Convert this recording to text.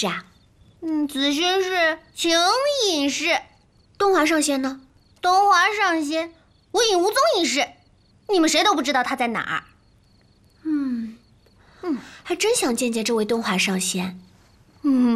士啊？ 子轩是情隐士。 东华上仙呢？ 东华上仙无影无踪一事，你们谁都不知道他在哪儿。 还真想见见这位东华上仙。